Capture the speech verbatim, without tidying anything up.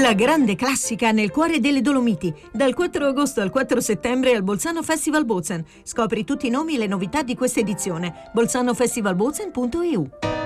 La grande classica nel cuore delle Dolomiti, dal quattro agosto al quattro settembre al Bolzano Festival Bozen. Scopri tutti i nomi e le novità di questa edizione. bolzano festival bozen punto e u